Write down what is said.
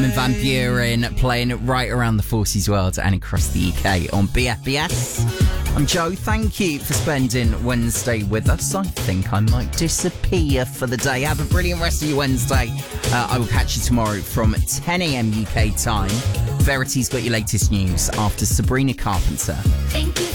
Armin van Buuren playing right around the Forces world and across the UK on BFBS. I'm Joe. Thank you for spending Wednesday with us. I think I might disappear for the day. Have a brilliant rest of your Wednesday. I will catch you tomorrow from 10 a.m. UK time. Verity's got your latest news after Sabrina Carpenter. Thank you